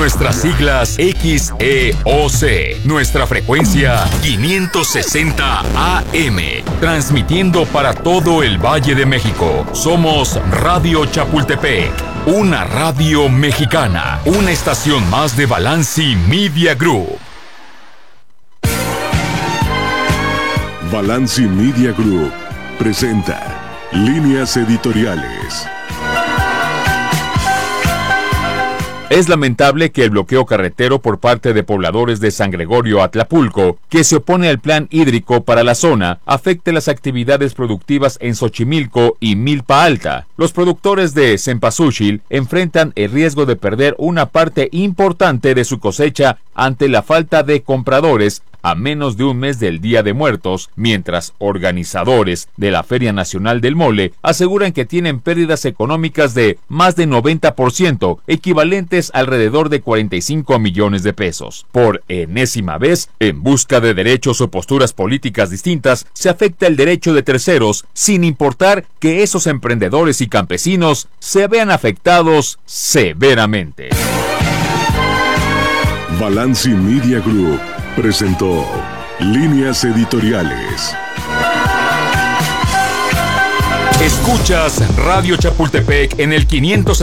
Nuestras siglas XEOC. Nuestra frecuencia 560 AM. Transmitiendo para todo el Valle de México. Somos Radio Chapultepec. Una radio mexicana. Una estación más de Balanci Media Group. Balanci Media Group presenta Líneas Editoriales. Es lamentable que el bloqueo carretero por parte de pobladores de San Gregorio Atlapulco, que se opone al plan hídrico para la zona, afecte las actividades productivas en Xochimilco y Milpa Alta. Los productores de Cempasúchil enfrentan el riesgo de perder una parte importante de su cosecha ante la falta de compradores a menos de un mes del Día de Muertos, mientras organizadores de la Feria Nacional del Mole aseguran que tienen pérdidas económicas de más de 90%, equivalentes a alrededor de 45 millones de pesos. Por enésima vez, en busca de derechos o posturas políticas distintas, se afecta el derecho de terceros, sin importar que esos emprendedores y campesinos se vean afectados severamente. Balanci Media Group presentó Líneas Editoriales. Escuchas Radio Chapultepec en el 560.